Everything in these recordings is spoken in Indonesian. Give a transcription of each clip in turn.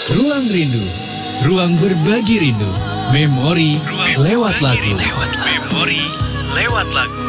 Ruang Rindu, ruang berbagi rindu, memori lewat lagu. Memori lewat lagu.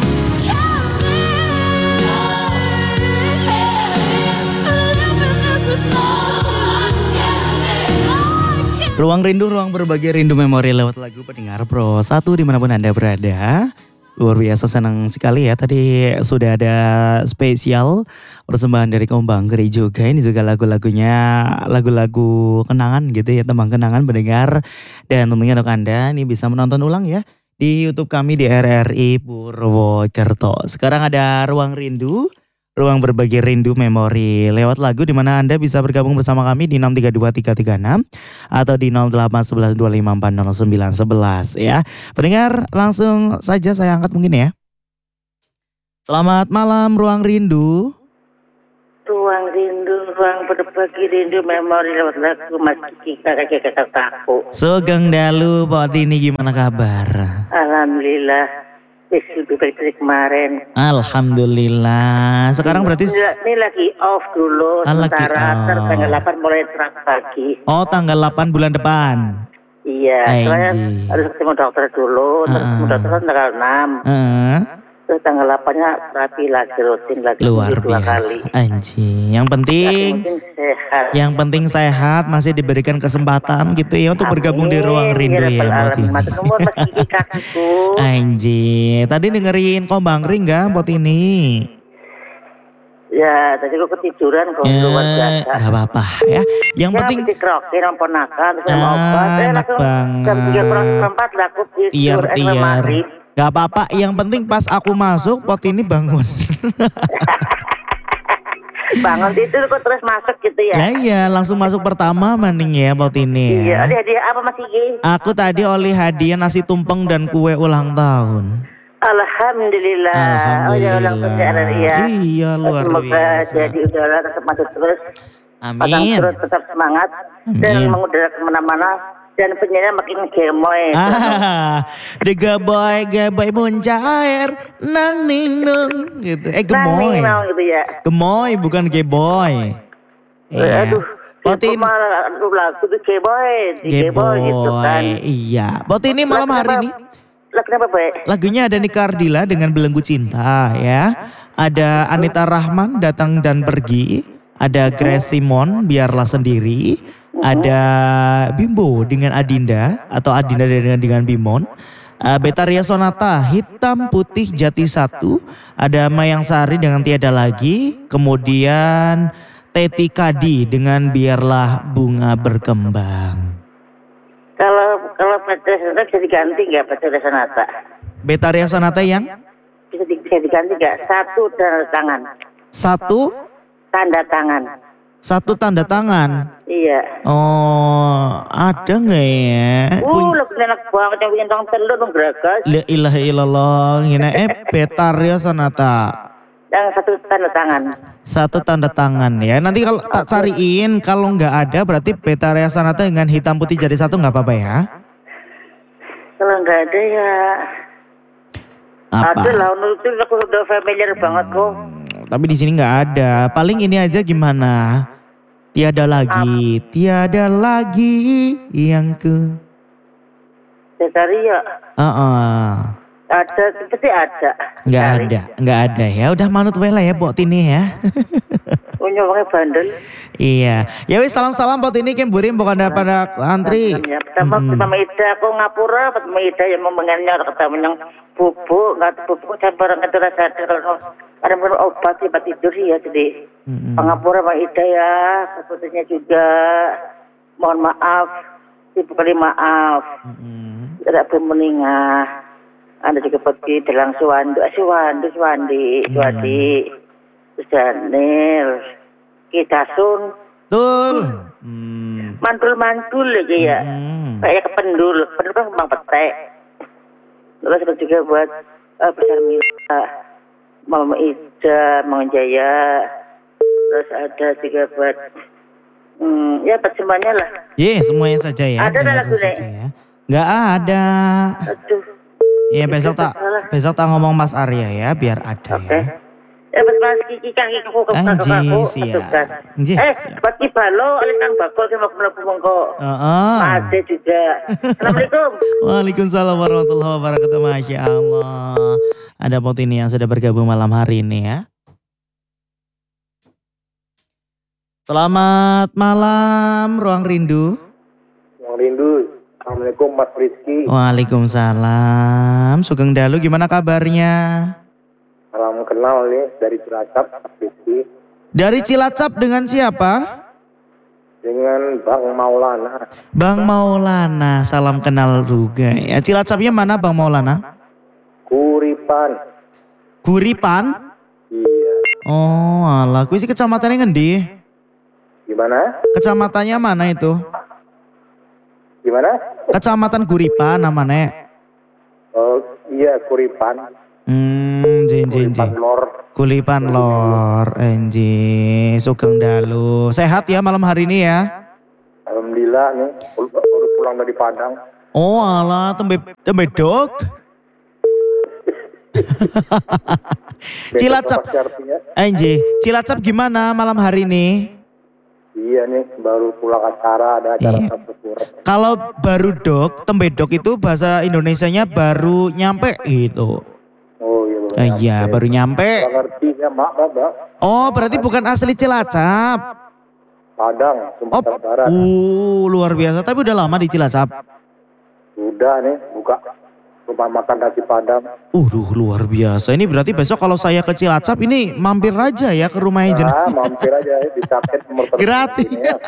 Ruang Rindu, ruang berbagi rindu memori lewat lagu pendengar Pro 1 dimanapun Anda berada. Luar biasa senang sekali ya, tadi sudah ada spesial persembahan dari Kaum Bangkri juga. Ini juga lagu-lagu kenangan gitu ya, tembang kenangan pendengar. Dan tentunya untuk Anda ini bisa menonton ulang ya di YouTube kami di RRI Purwokerto. Sekarang ada Ruang Rindu, ruang berbagi rindu memori lewat lagu, di mana Anda bisa bergabung bersama kami di 632336 atau di 081125400911 ya. Pendengar, langsung saja saya angkat mungkin ya. Selamat malam Ruang Rindu. Ruang rindu, ruang berbagi rindu memori lewat lagu Mas Kiki kakak-kakakku. Sugeng dalu Pak Dini, gimana kabar? Alhamdulillah, lebih baik dari kemarin. Alhamdulillah. Sekarang berarti Ini lagi off dulu, lagi sementara off. tanggal 8 mulai terang pagi. oh tanggal 8 bulan depan. Iya, soalnya Anjing. harus ketemu dokter dulu, terus ketemu dokter kan tanggal 6. Terus tanggal 8-nya terapi lagi, rutin lagi. Luar 2 biasa. kali. Anjing. Yang penting Mungkin sehat. Yang penting sehat, masih diberikan kesempatan gitu ya untuk bergabung di Ruang Rindu ya Mbak Tini. Mas nomor Mas Kiki kakakku. Anjir, tadi dengerin Kaum Bangkri enggak Mbak Tini? Ya, tadi aku ketiduran kok, luar biasa. Gak apa-apa ya. Yang penting dikrokin sama ponakan, terus sama obat. enak banget. Jam 3:04 lah aku tidur. Tiar. Gak apa-apa, yang penting pas aku masuk Pot ini bangun. Bangun tidur kok terus masuk gitu ya. Nah iya, langsung masuk pertama mending ya Pot ini Iya, ya. hadiah apa Mas Kiki? Aku tadi oleh hadiah nasi tumpeng dan kue ulang tahun. Alhamdulillah. Oh ya, ulang tahun ya. Iya, luar Semoga biasa. jadi udara tetap maju terus. Pasang Amin. terus tetap semangat. Amin. Dan mengudara kemana-mana. Dan penyanyi makin gemoy. Gaboy muncair nang ning nung gitu. Gemoy. Nang gitu ya. Gemoy bukan geboy. Aduh. Potin Malah lagu itu geboy. Geboy gitu kan. Iya. Potin ini malam hari ini Lagu apa Pak? lagunya ada Nika Ardila dengan Belenggu Cinta ya. Ada Anita Rahman Datang dan Pergi. Ada Grace Simon Biarlah Sendiri. Ada Bimbo dengan Adinda atau Adinda dengan Bimon. Betaria Sonata Hitam Putih Jati 1. Ada Mayang Sari dengan Tiada Lagi. Kemudian Teti Kadi dengan Biarlah Bunga Berkembang. Kalau Betaria Sonata bisa diganti nggak Betaria Sonata? Betaria Sonata yang Bisa diganti nggak? Satu tanda tangan. satu tanda tangan. Iya. Oh, ada nggak ya? Lagu enak banget yang bikin tong telur dong Bragas. La ilaha illallah. Ngina Betaria Sonata. Yang satu tanda tangan. Satu tanda tangan ya. Nanti kalau tak cariin, kalau nggak ada berarti Betaria Sonata dengan Hitam Putih Jadi Satu nggak apa-apa ya? Kalau nggak ada ya. Apa? Ada lah, itu aku udah familiar banget kok. Tapi di sini nggak ada. Paling ini aja gimana? Tiada lagi yang ke. Betaria. Ada, seperti ada. Nggak ada ya. Udah manut wela ya Pok Tini ya. Punya orangnya bandel. Iya. Ya wis salam-salam Pok Tini kemburim bukan ada pada antri. Pertama Ida aku ngapura, pertama Ida yang memengennya ketemu yang bubuk, nggak bubuk saya barang itu rasa kalau ada minum obat tidur ya jadi pengapura Mbak Ida ya, sebetulnya juga mohon maaf, ibu kali maaf, tidak bermeningah. Anda juga pergi dalam Suwandi, terus Daniel, kita sun, mantul lagi ya, kayak kependul kan kembang petek. Terus ada juga buat besar Mila, Mama Ida, Mang Jaya, terus ada juga buat ya buat semuanya lah. Semuanya saja ya. Ada lagu nih? Ya. Nggak ada. Aduh. Ya besok tak ngomong Mas Arya ya biar ada Oke. ya. Dapat Mas Kiki kaki aku ke Anji, aku. siap. Anji, siap. Dapat ki balo oleh Kang Bakul ki mau mlebu mongko. Heeh. Masih juga. Assalamualaikum. Waalaikumsalam warahmatullahi wabarakatuh. Masya Allah. Ada pot ini yang sudah bergabung malam hari ini ya. Selamat malam, Ruang Rindu. Ruang Rindu. Assalamualaikum Mas Rizky. Waalaikumsalam. Sugeng Dalu, gimana kabarnya? Salam kenal nih dari Cilacap, Mas Rizky. Dari Cilacap dengan siapa? Dengan Bang Maulana. Bang Maulana, salam kenal juga ya. Cilacapnya mana Bang Maulana? Kuripan. Kuripan? Iya. Oh alah, kuwi sih kecamatannya ngendi? Gimana? Kecamatannya mana itu? Gimana? Kecamatan Kuripan namanya. Oh iya Kuripan. Jin. Kuripan Lor. Kulipan Lor, Enji, Sugeng Dalu. Sehat ya malam hari ini ya? Alhamdulillah nih, baru pulang dari Padang. Oh alah, tembe dok. Cilacap, Besok pasti artinya. Enji, Cilacap gimana malam hari ini? Iya nih, baru pulang acara, ada acara Iya. syukuran. Kalau baru dok, tembe dok itu bahasa Indonesianya baru nyampe gitu. Oh iya baru nyampe. Iya, baru nyampe. Nggak ngerti ya mak Bapak. Oh, berarti bukan asli Cilacap. Padang, Oh, Sumatera Barat. luar biasa. Tapi udah lama di Cilacap. Udah nih, buka rumah makan nasi Padang. Luar biasa. Ini berarti besok kalau saya ke Cilacap ini mampir aja ya ke rumahnya Jen. Mampir aja ya, dicatat nomor telepon Gratis. ini ya.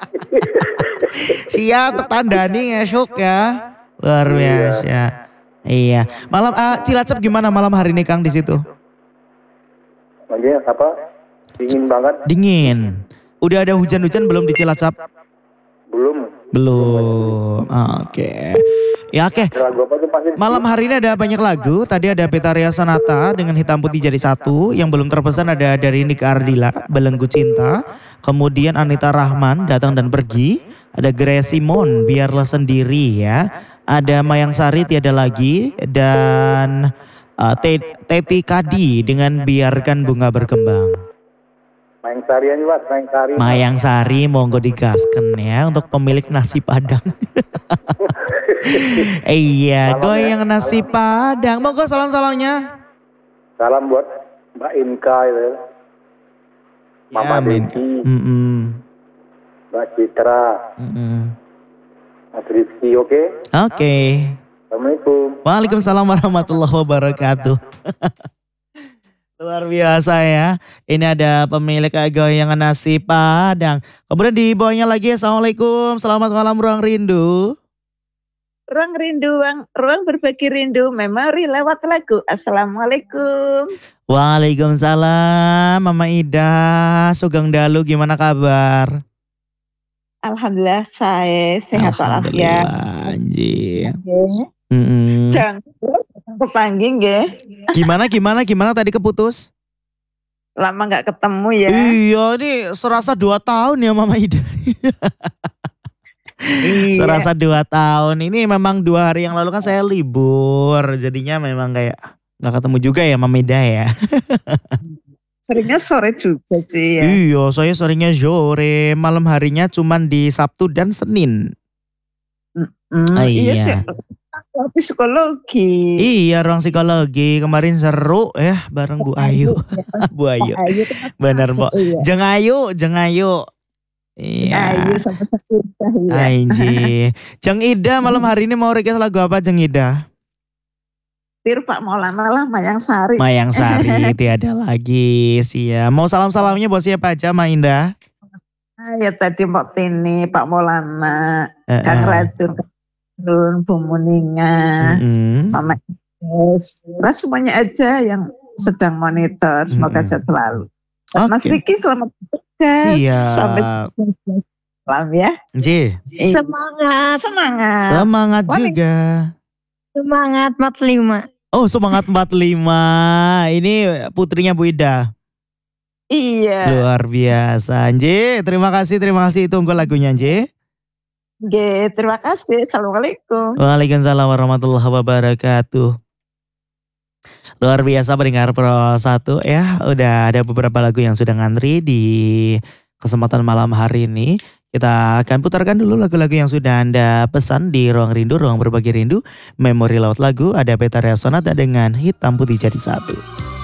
Siap tertandani ngesuk ya. Luar biasa. Iya. Malam Cilacap gimana malam hari ini Kang di situ? Lagi apa? Dingin banget? Dingin. Udah ada hujan-hujan belum di Cilacap? Belum. Belum. Oke. Ya oke. Ada lagu apa tuh pasti? Malam hari ini ada banyak lagu. Tadi ada Betaria Sonata dengan Hitam Putih Jadi Satu. Yang belum terpesan ada dari Nika Ardila, Belenggu Cinta. Kemudian Anita Rahman, Datang dan Pergi. Ada Grace Simon, Biarlah Sendiri ya. Ada Mayang Sari, Tiada Lagi. Dan Teti Kadi dengan Biarkan Bunga Berkembang. Mayang Sari aja Mas, Mayang Sari. Mayang Sari monggo digasken ya untuk pemilik nasi Padang. Iya, Salam goyang nasi Padang. Monggo salam-salamnya. Salam buat Mbak Inka ya. Mama amin. Desi, Mm-mm. Mbak Citra, Mm-mm. Mas Rizky, oke? Oke. Assalamualaikum. Waalaikumsalam warahmatullahi wabarakatuh. Luar biasa ya. Ini ada pemilik goyangan nasi Padang. Kemudian di bawahnya lagi Assalamualaikum. Selamat malam Ruang Rindu. Ruang rindu, ruang berbagi rindu, memori lewat lagu. Assalamualaikum. Waalaikumsalam Mama Ida. Sugeng Dalu gimana kabar? Alhamdulillah saya sehat walafiat. Alhamdulillah anjir. Nggih. Mm-mm. Dan kepanggih nggih. Gimana tadi keputus? Lama nggak ketemu ya. Iya ini serasa 2 tahun ya Mama Ida. Iya. Serasa 2 tahun. Ini memang 2 hari yang lalu kan saya libur. Jadinya memang kayak gak ketemu juga ya Mama Ida ya. Seringnya sore juga sih ya. Iya saya seringnya sore. Malam harinya cuman di Sabtu dan Senin. Iya sih. Tapi psikologi. Iya ruang psikologi. Kemarin seru ya bareng Bu Ayu. Bu Ayu. Bener Mbak. Jeng Ayu. Iya. Ayu sama sepuluh ya. Anji. Jeng Ida malam hari ini mau request lagu apa Jeng Ida? Tir Pak Maulana lah Mayang Sari. Mayang Sari Tiada Lagi. Siap. Mau salam-salamnya buat siapa aja Ma Indah? Ya tadi Mbak Tini, Pak Maulana, Kang Radun, Bu Muninga, Mama Ines. Semuanya aja yang sedang monitor. Semoga sehat selalu. Mas Riki selamat bertugas. Siap. Sampai malam ya. Ji. Semangat juga. Semangat 45. Oh semangat 45. Ini putrinya Bu Ida. Iya. Luar biasa Nji. Terima kasih. Tunggu lagunya Nji. Oke, terima kasih. Assalamualaikum. Waalaikumsalam warahmatullahi wabarakatuh. Luar biasa pendengar Pro 1 ya. Udah ada beberapa lagu yang sudah ngantri di kesempatan malam hari ini. Kita akan putarkan dulu lagu-lagu yang sudah Anda pesan di Ruang Rindu, Ruang Berbagi Rindu. Memori Laut Lagu, ada Betarian Sonata dengan Hitam Putih Jadi Satu.